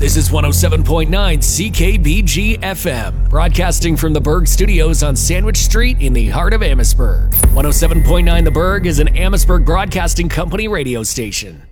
This is 107.9 CKBG FM, broadcasting from the Berg Studios on Sandwich Street in the heart of Amherstburg. 107.9 The Berg is an Amherstburg Broadcasting Company radio station.